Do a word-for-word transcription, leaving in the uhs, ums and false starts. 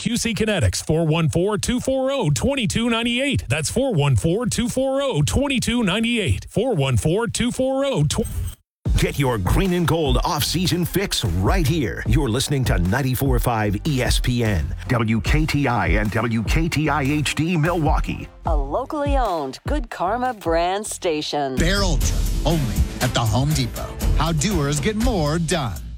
Q C Kinetics, four one four, two four zero, two two nine eight. That's four one four, two four zero, two two nine eight. four one four, two four zero, two Get your green and gold off-season fix right here. You're listening to ninety-four point five E S P N, W K T I and W K T I H D Milwaukee. A locally owned Good Karma brand station. Bear Ultra, only at the Home Depot. How doers get more done.